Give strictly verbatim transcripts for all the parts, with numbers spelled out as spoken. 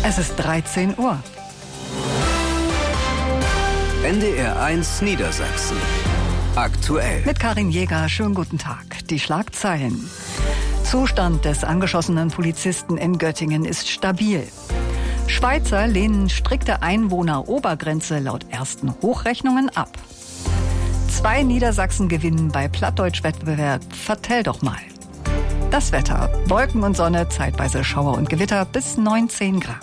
Es ist dreizehn Uhr. N D R eins Niedersachsen. Aktuell. Mit Karin Jäger, schönen guten Tag. Die Schlagzeilen. Zustand des angeschossenen Polizisten in Göttingen ist stabil. Schweizer lehnen strikte Einwohnerobergrenze laut ersten Hochrechnungen ab. Zwei Niedersachsen gewinnen bei Plattdeutsch-Wettbewerb. Vertell doch mal. Das Wetter. Wolken und Sonne, zeitweise Schauer und Gewitter bis neunzehn Grad.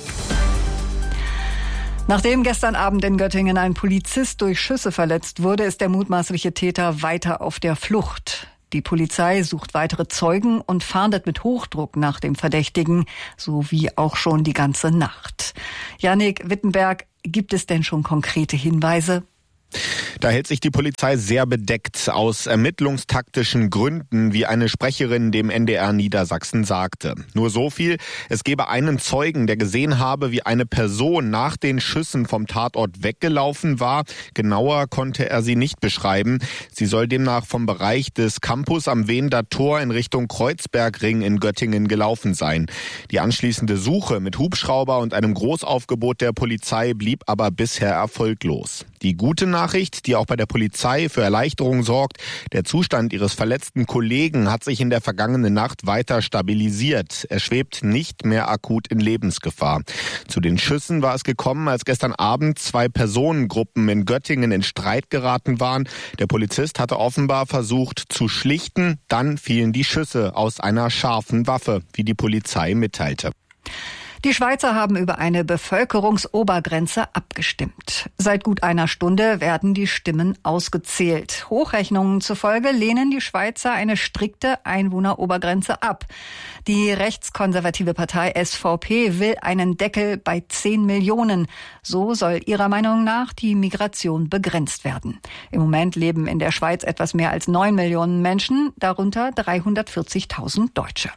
Nachdem gestern Abend in Göttingen ein Polizist durch Schüsse verletzt wurde, ist der mutmaßliche Täter weiter auf der Flucht. Die Polizei sucht weitere Zeugen und fahndet mit Hochdruck nach dem Verdächtigen, so wie auch schon die ganze Nacht. Jannik Wittenberg, gibt es denn schon konkrete Hinweise? Da hält sich die Polizei sehr bedeckt aus ermittlungstaktischen Gründen, wie eine Sprecherin dem N D R Niedersachsen sagte. Nur so viel: Es gebe einen Zeugen, der gesehen habe, wie eine Person nach den Schüssen vom Tatort weggelaufen war. Genauer konnte er sie nicht beschreiben. Sie soll demnach vom Bereich des Campus am Wehender Tor in Richtung Kreuzbergring in Göttingen gelaufen sein. Die anschließende Suche mit Hubschrauber und einem Großaufgebot der Polizei blieb aber bisher erfolglos. Die gute Nachricht, die auch bei der Polizei für Erleichterung sorgt: Der Zustand ihres verletzten Kollegen hat sich in der vergangenen Nacht weiter stabilisiert. Er schwebt nicht mehr akut in Lebensgefahr. Zu den Schüssen war es gekommen, als gestern Abend zwei Personengruppen in Göttingen in Streit geraten waren. Der Polizist hatte offenbar versucht zu schlichten. Dann fielen die Schüsse aus einer scharfen Waffe, wie die Polizei mitteilte. Die Schweizer haben über eine Bevölkerungsobergrenze abgestimmt. Seit gut einer Stunde werden die Stimmen ausgezählt. Hochrechnungen zufolge lehnen die Schweizer eine strikte Einwohnerobergrenze ab. Die rechtskonservative Partei S V P will einen Deckel bei zehn Millionen. So soll ihrer Meinung nach die Migration begrenzt werden. Im Moment leben in der Schweiz etwas mehr als neun Millionen Menschen, darunter dreihundertvierzigtausend Deutsche.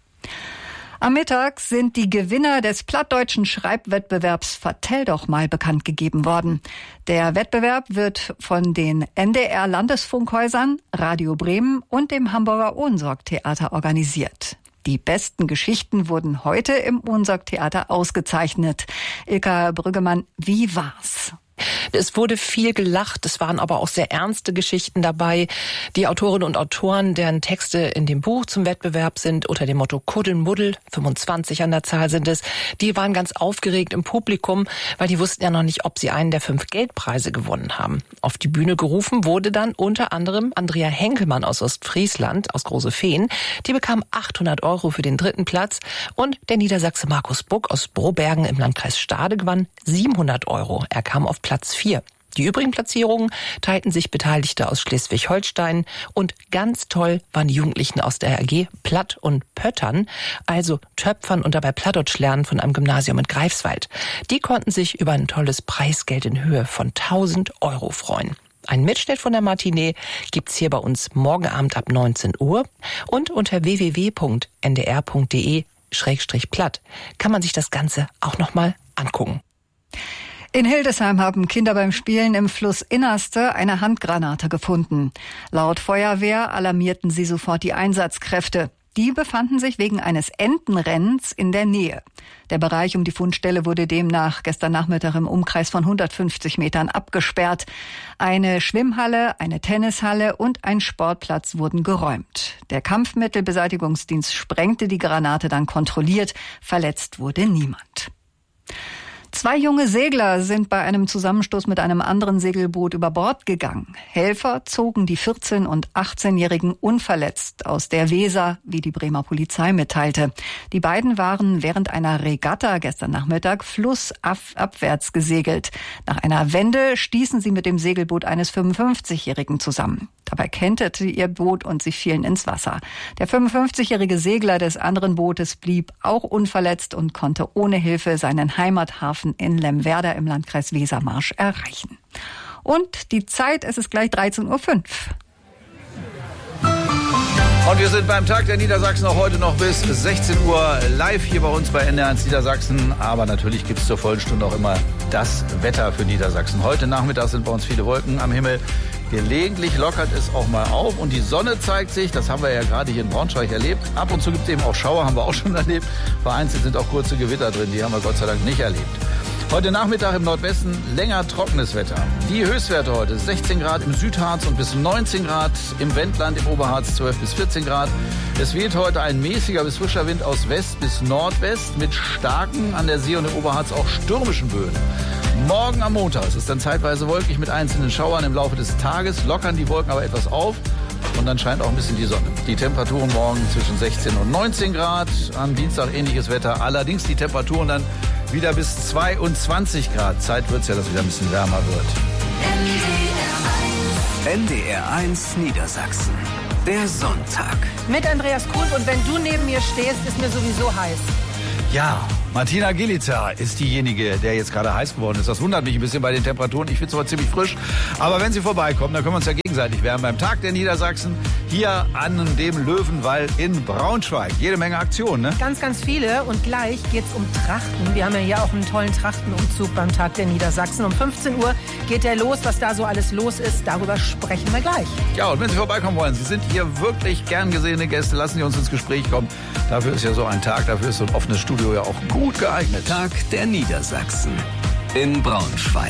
Am Mittag sind die Gewinner des plattdeutschen Schreibwettbewerbs Vertell doch mal bekannt gegeben worden. Der Wettbewerb wird von den N D R-Landesfunkhäusern, Radio Bremen und dem Hamburger Ohnsorg-Theater organisiert. Die besten Geschichten wurden heute im Ohnsorg-Theater ausgezeichnet. Ilka Brüggemann, wie war's? Es wurde viel gelacht, es waren aber auch sehr ernste Geschichten dabei. Die Autorinnen und Autoren, deren Texte in dem Buch zum Wettbewerb sind, unter dem Motto Kuddelmuddel, fünfundzwanzig an der Zahl sind es, die waren ganz aufgeregt im Publikum, weil die wussten ja noch nicht, ob sie einen der fünf Geldpreise gewonnen haben. Auf die Bühne gerufen wurde dann unter anderem Andrea Henkelmann aus Ostfriesland, aus Große Feen. Die bekam achthundert Euro für den dritten Platz und der Niedersachse Markus Buck aus Brobergen im Landkreis Stade gewann siebenhundert Euro. Er kam auf Platz vier. Die übrigen Platzierungen teilten sich Beteiligte aus Schleswig-Holstein und ganz toll waren die Jugendlichen aus der A G Platt und Pöttern, also Töpfern und dabei Plattdeutsch lernen von einem Gymnasium in Greifswald. Die konnten sich über ein tolles Preisgeld in Höhe von tausend Euro freuen. Ein Mitschnitt von der Matinee gibt's hier bei uns morgen Abend ab neunzehn Uhr und unter w w w punkt n d r punkt d e schrägstrich platt kann man sich das Ganze auch nochmal angucken. In Hildesheim haben Kinder beim Spielen im Fluss Innerste eine Handgranate gefunden. Laut Feuerwehr alarmierten sie sofort die Einsatzkräfte. Die befanden sich wegen eines Entenrennens in der Nähe. Der Bereich um die Fundstelle wurde demnach gestern Nachmittag im Umkreis von hundertfünfzig Metern abgesperrt. Eine Schwimmhalle, eine Tennishalle und ein Sportplatz wurden geräumt. Der Kampfmittelbeseitigungsdienst sprengte die Granate dann kontrolliert. Verletzt wurde niemand. Zwei junge Segler sind bei einem Zusammenstoß mit einem anderen Segelboot über Bord gegangen. Helfer zogen die vierzehn- und achtzehnjährigen unverletzt aus der Weser, wie die Bremer Polizei mitteilte. Die beiden waren während einer Regatta gestern Nachmittag flussabwärts gesegelt. Nach einer Wende stießen sie mit dem Segelboot eines fünfundfünfzigjährigen zusammen. Dabei kenterte ihr Boot und sie fielen ins Wasser. Der fünfundfünfzigjährige Segler des anderen Bootes blieb auch unverletzt und konnte ohne Hilfe seinen Heimathafen in Lemwerder im Landkreis Wesermarsch erreichen. Und die Zeit, es ist gleich dreizehn Uhr fünf. Und wir sind beim Tag der Niedersachsen auch heute noch bis sechzehn Uhr live hier bei uns bei N D R eins Niedersachsen. Aber natürlich gibt es zur vollen Stunde auch immer das Wetter für Niedersachsen. Heute Nachmittag sind bei uns viele Wolken am Himmel. Gelegentlich lockert es auch mal auf und die Sonne zeigt sich. Das haben wir ja gerade hier in Braunschweig erlebt. Ab und zu gibt es eben auch Schauer, haben wir auch schon erlebt. Vereinzelt sind auch kurze Gewitter drin, die haben wir Gott sei Dank nicht erlebt. Heute Nachmittag im Nordwesten länger trockenes Wetter. Die Höchstwerte heute sechzehn Grad im Südharz und bis neunzehn Grad im Wendland, im Oberharz zwölf bis vierzehn Grad. Es weht heute ein mäßiger bis frischer Wind aus West bis Nordwest mit starken, an der See und im Oberharz auch stürmischen Böen. Morgen am Montag ist es dann zeitweise wolkig mit einzelnen Schauern im Laufe des Tages, lockern die Wolken aber etwas auf. Und dann scheint auch ein bisschen die Sonne. Die Temperaturen morgen zwischen sechzehn und neunzehn Grad. Am Dienstag ähnliches Wetter. Allerdings die Temperaturen dann wieder bis zweiundzwanzig Grad. Zeit wird es ja, dass es wieder ein bisschen wärmer wird. N D R eins Niedersachsen. Der Sonntag. Mit Andreas Kuhn. Und wenn du neben mir stehst, ist mir sowieso heiß. Ja, Martina Gilica ist diejenige, der jetzt gerade heiß geworden ist. Das wundert mich ein bisschen bei den Temperaturen. Ich finde es aber ziemlich frisch. Aber wenn Sie vorbeikommen, dann können wir uns ja gegenseitig wärmen beim Tag der Niedersachsen hier an dem Löwenwall in Braunschweig. Jede Menge Aktionen, ne? Ganz, ganz viele. Und gleich geht's um Trachten. Wir haben ja hier auch einen tollen Trachtenumzug beim Tag der Niedersachsen. Um fünfzehn Uhr geht der los. Was da so alles los ist, darüber sprechen wir gleich. Ja, und wenn Sie vorbeikommen wollen, Sie sind hier wirklich gern gesehene Gäste, lassen Sie uns ins Gespräch kommen. Dafür ist ja so ein Tag, dafür ist so ein offenes Studio ja auch gut geeignet. Tag der Niedersachsen in Braunschweig.